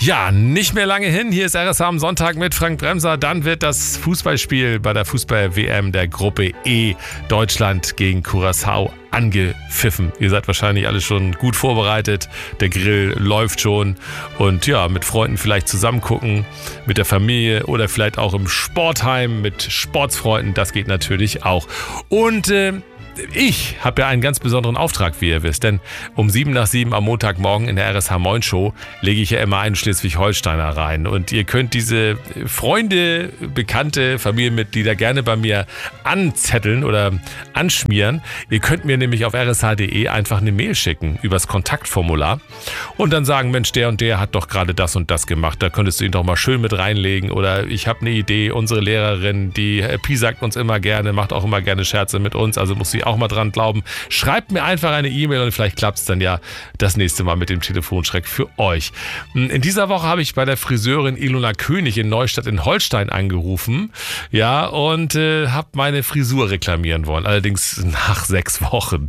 Ja, nicht mehr lange hin. Hier ist RSH am Sonntag mit Frank Bremser. Dann wird das Fußballspiel bei der Fußball-WM der Gruppe E Deutschland gegen Curaçao angepfiffen. Ihr seid wahrscheinlich alle schon gut vorbereitet. Der Grill läuft schon. Und ja, mit Freunden vielleicht zusammen gucken, mit der Familie oder vielleicht auch im Sportheim mit Sportsfreunden. Das geht natürlich auch. Und ich habe ja einen ganz besonderen Auftrag, wie ihr wisst, denn um 7:07 am Montagmorgen in der RSH Moin Show lege ich ja immer einen Schleswig-Holsteiner rein und ihr könnt diese Freunde, Bekannte, Familienmitglieder gerne bei mir anzetteln oder anschmieren. Ihr könnt mir nämlich auf rsh.de einfach eine Mail schicken übers Kontaktformular und dann sagen, Mensch, der und der hat doch gerade das und das gemacht, da könntest du ihn doch mal schön mit reinlegen oder ich habe eine Idee, unsere Lehrerin, die piesackt uns immer gerne, macht auch immer gerne Scherze mit uns, also muss sie auch mal dran glauben. Schreibt mir einfach eine E-Mail und vielleicht klappt es dann ja das nächste Mal mit dem Telefonschreck für euch. In dieser Woche habe ich bei der Friseurin Ilona König in Neustadt in Holstein angerufen, ja, und habe meine Frisur reklamieren wollen, allerdings nach 6 Wochen.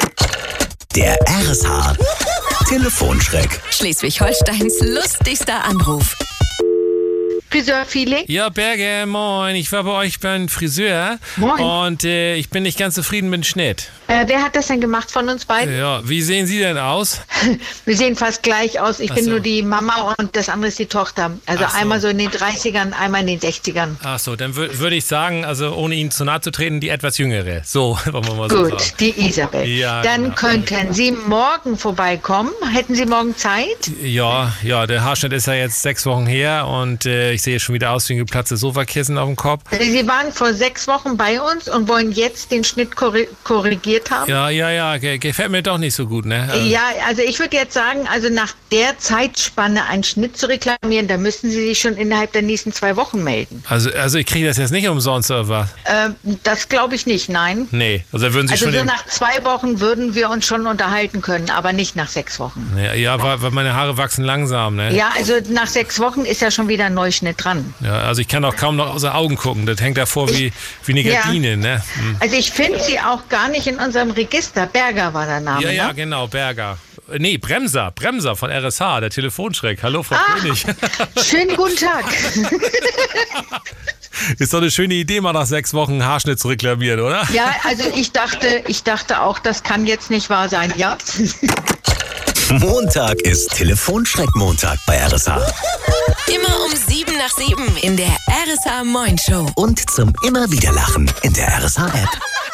Der RSH Telefonschreck. Schleswig-Holsteins lustigster Anruf. Friseur-Feeling? Ja, Berge, moin. Ich war bei euch beim Friseur. Moin. Und ich bin nicht ganz zufrieden mit dem Schnitt. Wer hat das denn gemacht von uns beiden? Ja, wie sehen Sie denn aus? Wir sehen fast gleich aus. Ich bin so. nur die Mama und das andere ist die Tochter. Also Ach so. einmal so in den 30ern, einmal in den 60ern. Ach so, dann würde ich sagen, also ohne Ihnen zu nahe zu treten, die etwas jüngere. So, wollen wir mal so Gut, sagen. die Isabel. Ja, Dann genau. könnten Sie morgen vorbeikommen. Hätten Sie morgen Zeit? Ja, der Haarschnitt ist ja jetzt 6 Wochen her und ich sehe schon wieder aus wie ein geplatztes Sofakissen auf dem Kopf. Sie waren vor 6 Wochen bei uns und wollen jetzt den Schnitt korrigiert haben? Ja, gefällt mir doch nicht so gut, ne? Ja, also ich würde jetzt sagen, also nach der Zeitspanne einen Schnitt zu reklamieren, da müssen Sie sich schon innerhalb der nächsten 2 Wochen melden. Also ich kriege das jetzt nicht umsonst oder was? Das glaube ich nicht, nein. Nee, also würden Sie Also schon... so nach 2 Wochen würden wir uns schon unterhalten können, aber nicht nach 6 Wochen. Ja, weil meine Haare wachsen langsam, ne? Ja, also nach 6 Wochen ist ja schon wieder ein Neuschnitt dran. Ja, also ich kann auch kaum noch aus den Augen gucken. Das hängt davor wie eine Gardine, ne? Hm. Also ich finde sie auch gar nicht in unserem Register. Berger war der Name, Ja, ne? genau, Berger. Nee, Bremser von RSH, der Telefonschreck. Hallo, Frau König. Schönen guten Tag. Ist doch eine schöne Idee, mal nach 6 Wochen Haarschnitt zu reklamieren, oder? Ja, also ich dachte auch, das kann jetzt nicht wahr sein, ja? Montag ist Telefonschreck-Montag bei RSH. Immer um 7:07 in der RSH Moin Show. Und zum immer wieder Lachen in der RSH-App.